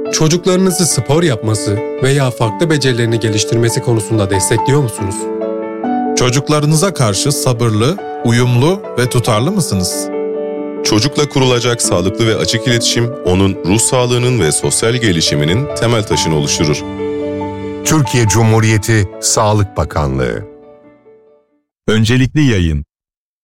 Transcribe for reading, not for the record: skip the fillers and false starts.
Çocuklarınızı spor yapması veya farklı becerilerini geliştirmesi konusunda destekliyor musunuz? Çocuklarınıza karşı sabırlı, uyumlu ve tutarlı mısınız? Çocukla kurulacak sağlıklı ve açık iletişim, onun ruh sağlığının ve sosyal gelişiminin temel taşını oluşturur. Türkiye Cumhuriyeti Sağlık Bakanlığı. Öncelikli yayın.